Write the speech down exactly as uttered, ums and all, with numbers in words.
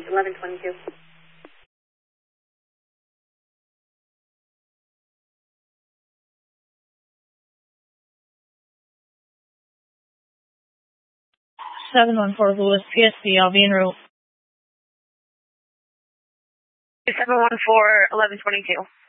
eleven twenty-two. seven one four Lewis, P S C, I'll be en route. seven one four, eleven twenty-two.